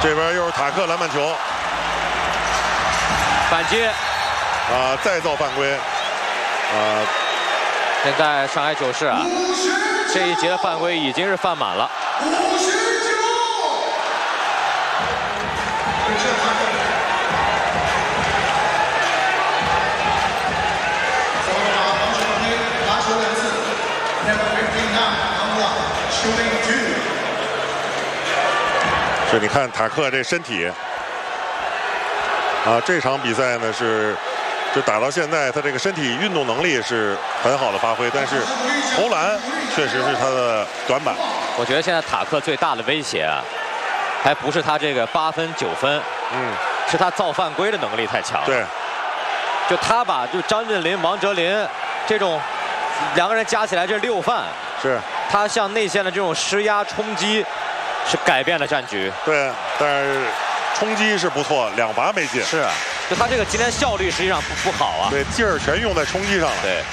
这边又是塔克篮板球， 反击再造犯规现在上海九世这一节的犯规已经是犯满了。 是，你看塔克这身体这场比赛呢就打到现在，他这个身体运动能力是很好的发挥，但是投篮确实是他的短板。 我觉得现在塔克最大的威胁还不是他这个8分9分，是他造犯规的能力太强了。 对， 就他把张镇麟、王哲林这种2个人加起来这6犯， 是他向内线的这种施压冲击，是改变了战局。 对，但是冲击是不错，2罚没进。 是，就他这个今天效率实际上不好对，劲儿全用在冲击上了。 对，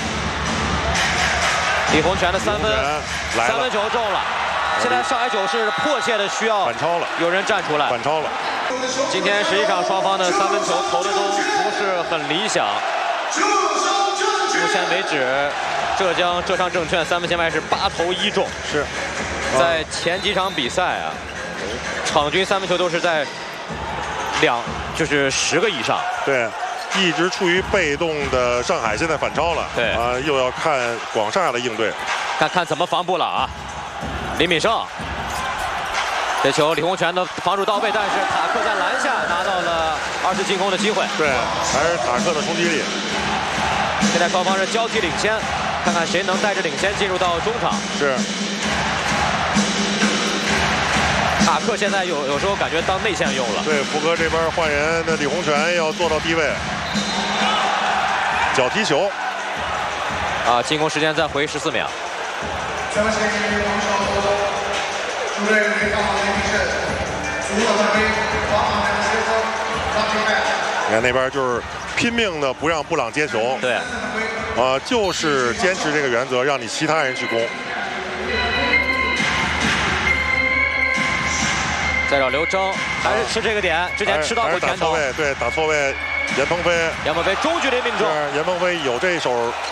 李洪权的3分，3分球中了。现在上海九世迫切的需要反超了， 有人站出来反超了。 今天实际上双方的3分球投的都不是很理想。目前为止，浙商证券3分线外是8投1中。 是， 在前几场比赛场均3分球都是在10个以上。 对，一直处于被动的上海现在反超了。 对又要看广厦的应对， 看怎么防布朗李敏胜，这球李洪权的防守到位，但是塔克在篮下拿到了2次进攻的机会。 对，还是塔克的冲击力。 现在双方是交替领先，看看谁能带着领先进入到中场。 是。 塔克现在有时候感觉当内线用了。 对，福哥这边换人的李洪权要做到低位，脚踢球。 进攻时间再回14秒。 你看那边就是拼命的不让布朗接球。 对。 就是坚持这个原则，让你其他人去攻。 再找刘铮，还是吃这个点，之前吃到过拳头。 对，打错位，严鹏飞。 中距离命中。 严鹏飞有这一手。